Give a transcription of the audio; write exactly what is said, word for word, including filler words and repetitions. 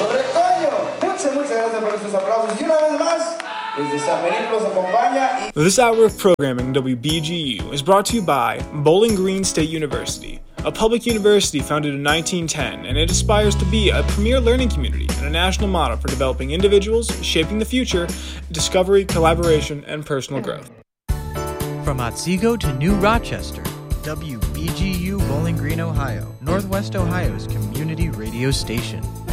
Retoño, muchas, muchas gracias por estos aplausos. Y una vez más, desde San Benito los acompaña. Y... This hour of programming in W B G U is brought to you by Bowling Green State University, a public university founded in nineteen ten, and it aspires to be a premier learning community and a national model for developing individuals, shaping the future, discovery, collaboration, and personal growth. From Otsego to New Rochester, W B G U Bowling Green, Ohio, Northwest Ohio's community radio station.